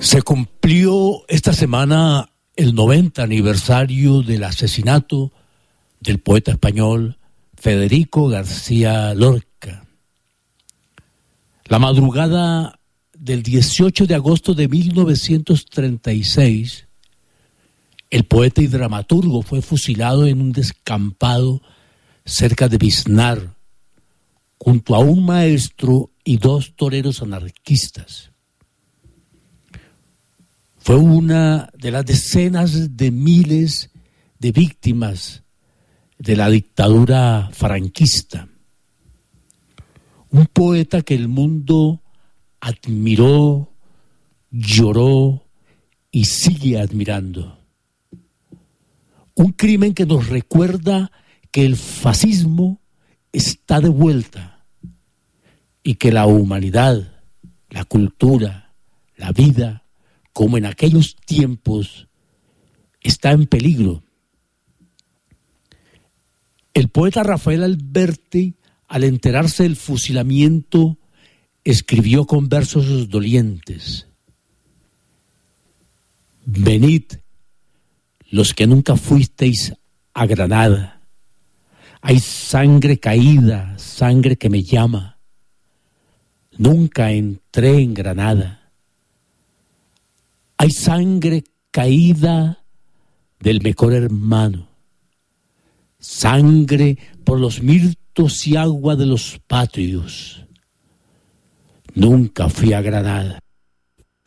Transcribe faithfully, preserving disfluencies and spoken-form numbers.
Se cumplió esta semana el noventa aniversario del asesinato del poeta español Federico García Lorca. La madrugada del dieciocho de agosto de mil novecientos treinta y seis, el poeta y dramaturgo fue fusilado en un descampado cerca de Biznar, junto a un maestro y dos toreros anarquistas. Fue una de las decenas de miles de víctimas de la dictadura franquista. Un poeta que el mundo admiró, lloró y sigue admirando. Un crimen que nos recuerda que el fascismo está de vuelta y que la humanidad, la cultura, la vida, como en aquellos tiempos, está en peligro. El poeta Rafael Alberti, al enterarse del fusilamiento, escribió con versos dolientes: venid, los que nunca fuisteis a Granada. Hay sangre caída, sangre que me llama. Nunca entré en Granada. Hay sangre caída del mejor hermano. Sangre por los mirtos y agua de los patrios. Nunca fui a Granada.